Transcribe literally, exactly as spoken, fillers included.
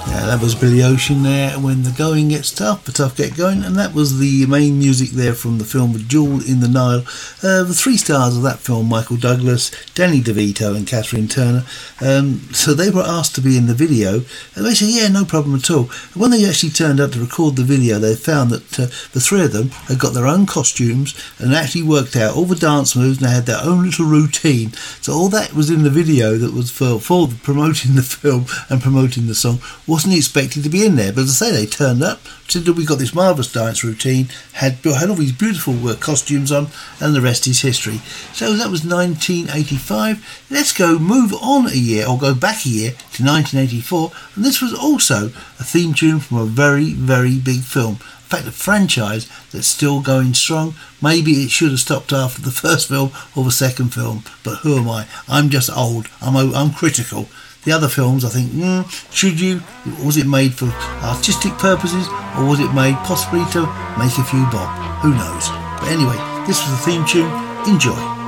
Yeah, that was Billy Ocean there, When the Going Gets Tough, but Tough Get Going, and that was the main music there from the film Jewel in the Nile. Uh, the three stars of that film, Michael Douglas, Danny DeVito and Catherine Turner, um, so they were asked to be in the video, and they said, yeah, no problem at all. And when they actually turned up to record the video, they found that uh, the three of them had got their own costumes and actually worked out all the dance moves, and they had their own little routine. So all that was in the video that was for, for promoting the film and promoting the song. Wasn't expected to be in there, but as I say, they turned up, said that we got this marvellous dance routine, had, had all these beautiful uh, costumes on, and the rest is history. So that was nineteen eighty-five. Let's go move on a year, or go back a year to nineteen eighty-four, and this was also a theme tune from a very, very big film. In fact, a franchise that's still going strong. Maybe it should have stopped after the first film or the second film, but who am I? I'm just old. I'm I'm critical. The other films, I think, mm, should you? Was it made for artistic purposes, or was it made possibly to make a few bob? Who knows? But anyway, this was the theme tune. Enjoy.